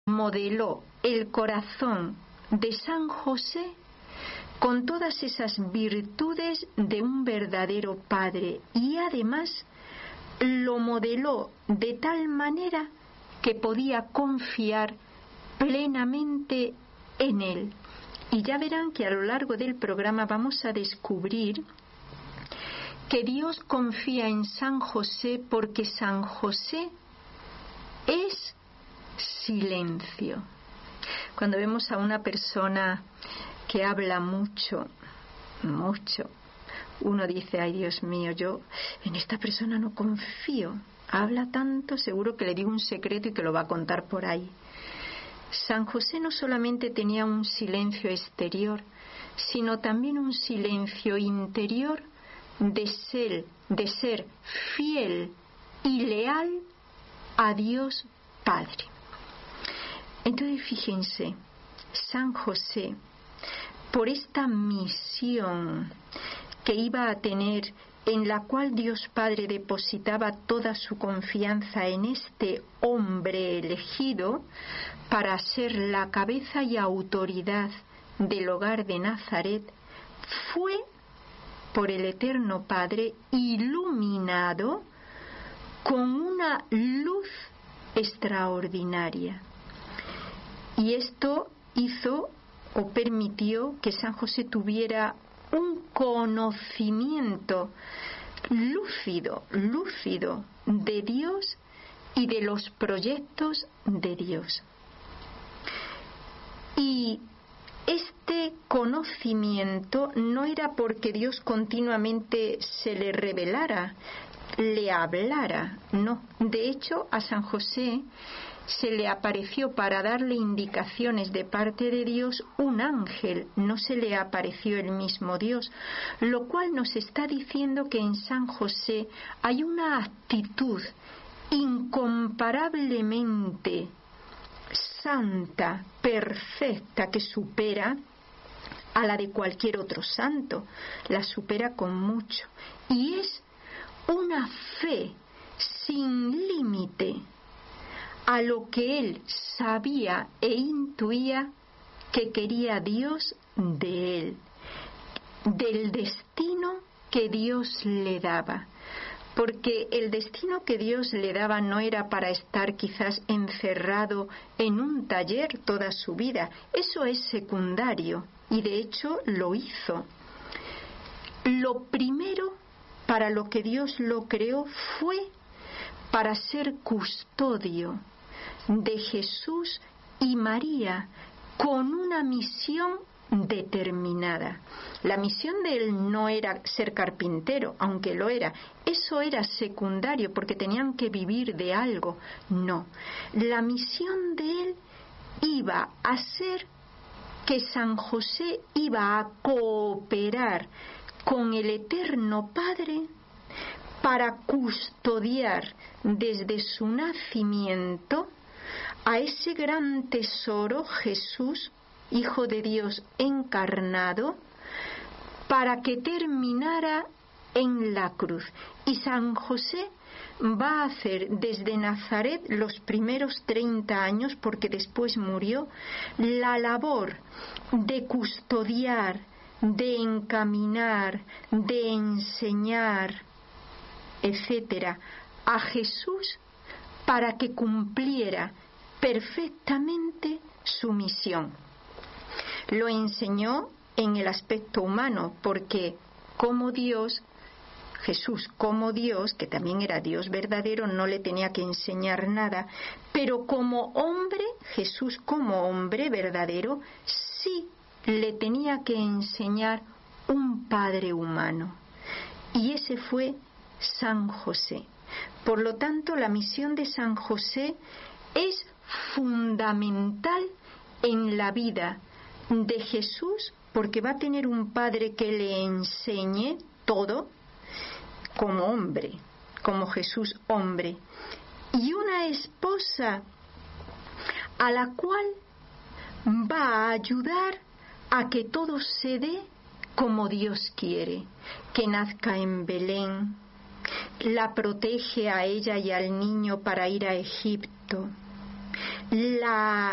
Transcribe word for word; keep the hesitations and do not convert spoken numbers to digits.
modeló el corazón de San José con todas esas virtudes de un verdadero padre, y además lo modeló de tal manera que podía confiar plenamente en él. Y ya verán que a lo largo del programa vamos a descubrir que Dios confía en San José porque San José es silencio. Cuando vemos a una persona que habla mucho, mucho, uno dice, ay Dios mío, yo en esta persona no confío. Habla tanto, seguro que le digo un secreto y que lo va a contar por ahí. San José no solamente tenía un silencio exterior, sino también un silencio interior de ser, de ser fiel y leal a Dios Padre. Entonces fíjense, San José, por esta misión que iba a tener, en la cual Dios Padre depositaba toda su confianza en este hombre elegido para ser la cabeza y autoridad del hogar de Nazaret, fue por el Eterno Padre iluminado con una luz extraordinaria. Y esto hizo o permitió que San José tuviera un conocimiento lúcido, lúcido de Dios y de los proyectos de Dios. Y este conocimiento no era porque Dios continuamente se le revelara, le hablara, no. De hecho, a San José se le apareció para darle indicaciones de parte de Dios un ángel, no se le apareció el mismo Dios, lo cual nos está diciendo que en San José hay una actitud incomparablemente santa, perfecta, que supera a la de cualquier otro santo, la supera con mucho, y es una fe sin límite a lo que él sabía e intuía que quería Dios de él, del destino que Dios le daba. Porque el destino que Dios le daba no era para estar quizás encerrado en un taller toda su vida. Eso es secundario, y de hecho lo hizo. Lo primero para lo que Dios lo creó fue para ser custodio de Jesús y María con una misión determinada. La misión de él no era ser carpintero, aunque lo era. Eso era secundario porque tenían que vivir de algo. No. La misión de él iba a ser que San José iba a cooperar con el Eterno Padre para custodiar desde su nacimiento a ese gran tesoro, Jesús, Hijo de Dios encarnado, para que terminara en la cruz. Y San José va a hacer desde Nazaret los primeros treinta años, porque después murió, la labor de custodiar, de encaminar, de enseñar, etcétera, a Jesús para que cumpliera perfectamente su misión. Lo enseñó en el aspecto humano, porque como Dios, Jesús como Dios, que también era Dios verdadero, no le tenía que enseñar nada, pero como hombre, Jesús como hombre verdadero, sí le tenía que enseñar un padre humano. Y ese fue San José. Por lo tanto, la misión de San José es fundamental en la vida de Jesús, porque va a tener un padre que le enseñe todo como hombre, como Jesús hombre, y una esposa a la cual va a ayudar a que todo se dé como Dios quiere, que nazca en Belén, la protege a ella y al niño para ir a Egipto, la